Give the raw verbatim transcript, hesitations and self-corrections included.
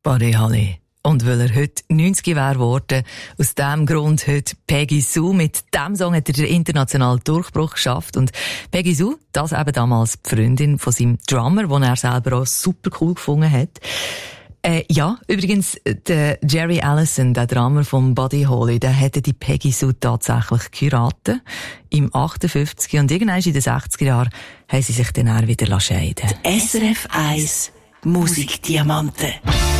Buddy Holly. Und weil er heute neunzig wäre geworden, aus diesem Grund heute Peggy Sue. Mit diesem Song hat er den internationalen Durchbruch geschafft. Und Peggy Sue, das eben damals die Freundin von seinem Drummer, den er selber auch super cool gefunden hat. Äh, ja, übrigens, der Jerry Allison, der Drummer von Buddy Holly, der hätte die Peggy Sue tatsächlich geheiratet. Im achtundfünfzig und irgendwann in den sechziger Jahren haben sie sich dann auch wieder scheiden lassen. S R F eins Musikdiamanten.